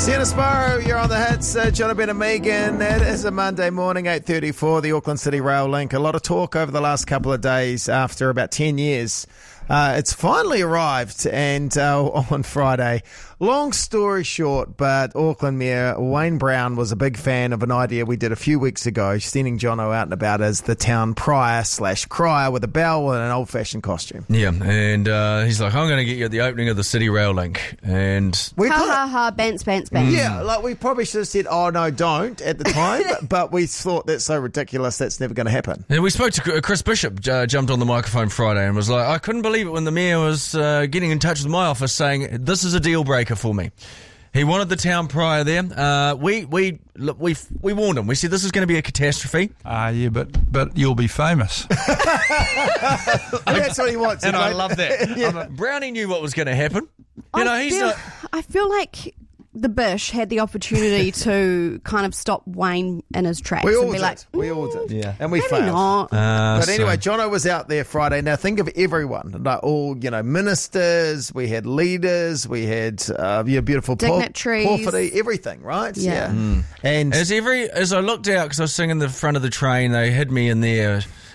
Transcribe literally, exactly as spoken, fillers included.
Sienna Sparrow, you're on the hits. Uh, Jonathan and Megan. It is a Monday morning, eight thirty-four, the Auckland City Rail Link. A lot of talk over the last couple of days after about ten years. Uh, it's finally arrived, and uh, on Friday. Long story short, but Auckland Mayor Wayne Brown was a big fan of an idea we did a few weeks ago, sending Jono out and about as the town prior slash crier with a bell and an old-fashioned costume. Yeah, and uh, he's like, I'm going to get you at the opening of the City Rail Link. And we ha ha ha, bants, bants, bants. Yeah, like we probably should have said, oh, no, don't at the time, but we thought that's so ridiculous, that's never going to happen. Yeah, we spoke to Chris Bishop, uh, jumped on the microphone Friday and was like, I couldn't believe it when the mayor was uh, getting in touch with my office saying, this is a deal breaker for me. He wanted the town prior there. Uh, we we look, we we warned him. We said this is going to be a catastrophe. Ah, uh, yeah, but but you'll be famous. That's what he wants, and I love that. yeah. Brownie knew what was going to happen. You I know, he's feel, not. I feel like the Bish had the opportunity to kind of stop Wayne in his tracks we all and be did. like, mm, we all did, yeah, and we maybe failed. Not. Uh, but anyway, so. Jono was out there Friday. Now think of everyone, like all you know, ministers. We had leaders. We had uh, your beautiful dignitaries, Porphyry, everything, right? Yeah. yeah. Mm. And as every as I looked out because I was sitting in the front of the train, they had me in there.